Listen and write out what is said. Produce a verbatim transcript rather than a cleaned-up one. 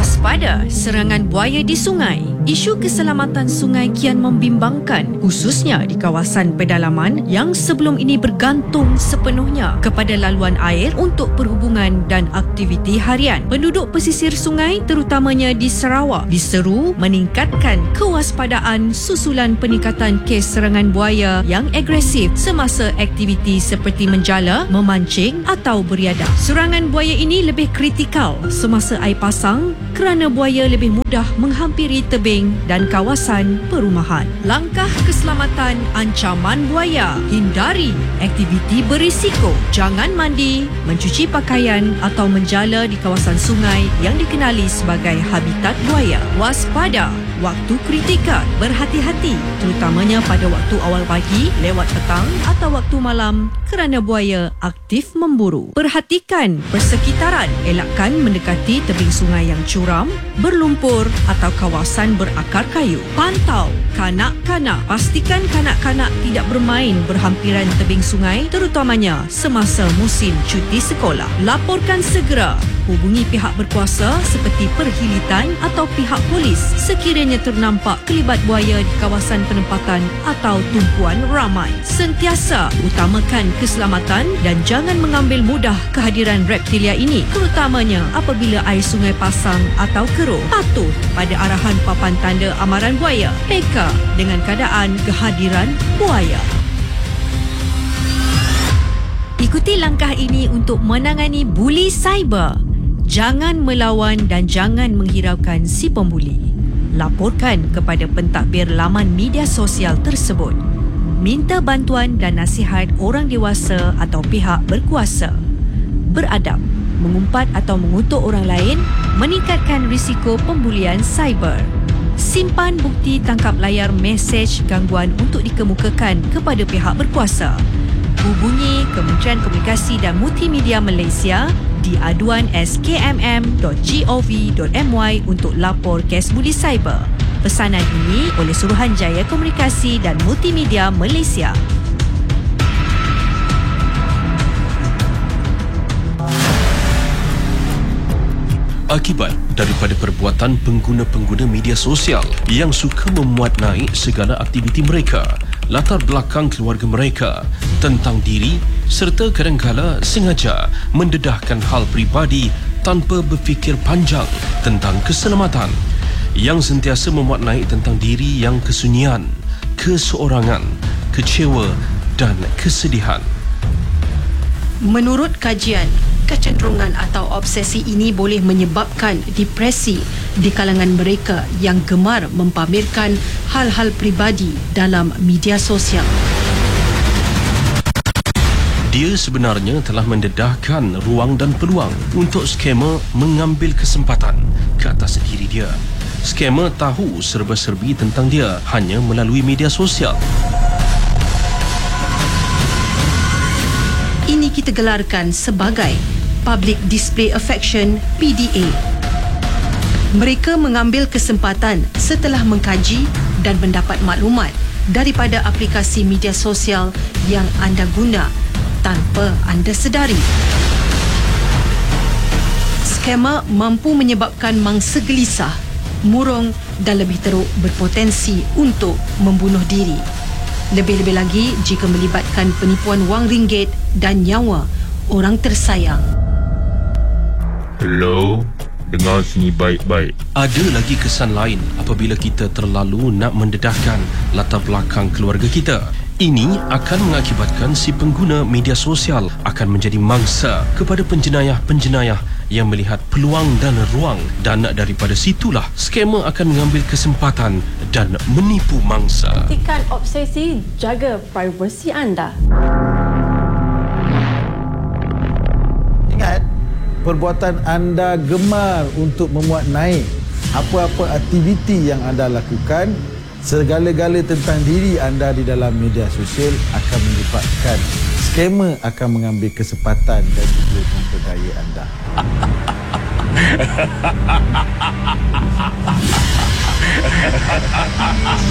Waspada serangan buaya di sungai. Isu keselamatan sungai kian membimbangkan, khususnya di kawasan pedalaman yang sebelum ini bergantung sepenuhnya kepada laluan air untuk perhubungan dan aktiviti harian. Penduduk pesisir sungai, terutamanya di Sarawak, diseru meningkatkan kewaspadaan susulan peningkatan kes serangan buaya yang agresif semasa aktiviti seperti menjala, memancing atau beriadah. Serangan buaya ini lebih kritikal semasa air pasang kerana buaya lebih mudah menghampiri tebing dan kawasan perumahan. Langkah keselamatan ancaman buaya: hindari aktiviti berisiko, jangan mandi, mencuci pakaian atau menjala di kawasan sungai yang dikenali sebagai habitat buaya. Waspada waktu kritikal, berhati-hati terutamanya pada waktu awal pagi, lewat petang atau waktu malam kerana buaya aktif memburu. Perhatikan persekitaran, elakkan mendekati tebing sungai yang curam, berlumpur atau kawasan berakar kayu. Pantau kanak-kanak, pastikan kanak-kanak tidak bermain berhampiran tebing sungai terutamanya semasa musim cuti sekolah. Laporkan segera, hubungi pihak berkuasa seperti perkhidmatan atau pihak polis sekiranya ternampak kelibat buaya di kawasan penempatan atau tumpuan ramai. Sentiasa utamakan keselamatan dan jangan mengambil mudah kehadiran reptilia ini, terutamanya apabila air sungai pasang atau keruh. Patuh pada arahan papan tanda amaran buaya. Peka dengan keadaan kehadiran buaya. Ikuti langkah ini untuk menangani buli cyber. Jangan melawan dan jangan menghiraukan si pembuli. Laporkan kepada pentadbir laman media sosial tersebut. Minta bantuan dan nasihat orang dewasa atau pihak berkuasa. Beradab, mengumpat atau mengutuk orang lain meningkatkan risiko pembulian cyber. Simpan bukti tangkap layar mesej gangguan untuk dikemukakan kepada pihak berkuasa. Hubungi Kementerian Komunikasi dan Multimedia Malaysia di aduan s k m m dot gov dot my untuk lapor kes buli cyber. Pesanan ini oleh Suruhanjaya Komunikasi dan Multimedia Malaysia. Akibat daripada perbuatan pengguna-pengguna media sosial yang suka memuat naik segala aktiviti mereka, latar belakang keluarga mereka, tentang diri serta kadangkala sengaja mendedahkan hal peribadi tanpa berfikir panjang tentang keselamatan, yang sentiasa memuat naik tentang diri yang kesunyian, keseorangan, kecewa dan kesedihan. Menurut kajian, kecenderungan atau obsesi ini boleh menyebabkan depresi di kalangan mereka yang gemar mempamerkan hal-hal peribadi dalam media sosial. Dia sebenarnya telah mendedahkan ruang dan peluang untuk skamer mengambil kesempatan ke atas diri dia. Skamer tahu serba-serbi tentang dia hanya melalui media sosial. Ini kita gelarkan sebagai Public Display Affection P D A. Mereka mengambil kesempatan setelah mengkaji dan mendapat maklumat daripada aplikasi media sosial yang anda guna tanpa anda sedari. Skamer mampu menyebabkan mangsa gelisah, murung dan lebih teruk berpotensi untuk membunuh diri. Lebih-lebih lagi jika melibatkan penipuan wang ringgit dan nyawa orang tersayang. Hello, dengar sini baik-baik. Ada lagi kesan lain apabila kita terlalu nak mendedahkan latar belakang keluarga kita. Ini akan mengakibatkan si pengguna media sosial akan menjadi mangsa kepada penjenayah-penjenayah yang melihat peluang dan ruang, dan daripada situlah skamer akan mengambil kesempatan dan menipu mangsa. Hentikan obsesi, jaga privasi anda. Ingat, perbuatan anda gemar untuk memuat naik apa-apa aktiviti yang anda lakukan, segala-gala tentang diri anda di dalam media sosial akan menyebabkan skamer akan mengambil kesempatan dan juga memperdaya anda.